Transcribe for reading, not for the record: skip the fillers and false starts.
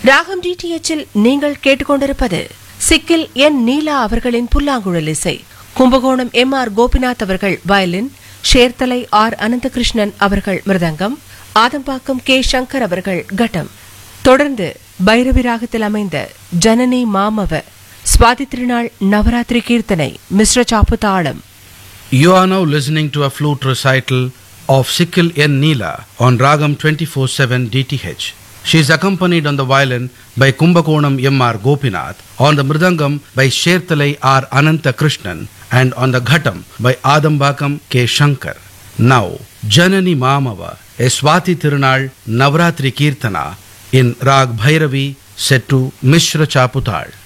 ராகம் டிடிஎச்சில் நீங்கள் கேட்டுக்கொண்டிருப்பது சிக்கில் என் நீலா அவர்களின் புல்லாங்குழல் இசை. கும்பகோணம் எம்.ஆர். கோபிநாத் அவர்கள் வயலின், சேர்த்தலை ஆர். அனந்தகிருஷ்ணன் அவர்கள் மிருதங்கம், ஆதம்பாக்கம் கே. சங்கர் அவர்கள் கட்டம். தொடர்ந்து பைரவி ராகத்தில் அமைந்த ஜனனி மாமவ சுவாதி திருநாள் நவராத்திரி கீர்த்தனை மிஸ்ர சாப்பு தாளம். You are now listening to a flute recital of Sikil N. Neela on Ragam 24/7 DTH. She is accompanied on the violin by Kumbakonam M.R. Gopinath, on the mridangam by Sherthalai R. Anantha Krishnan, and on the ghatam by Adambakam K. Shankar. Now, Janani Mamava, a Swati Tirunal Navratri Kirtana in Rag Bhairavi set to Mishra Chaputal.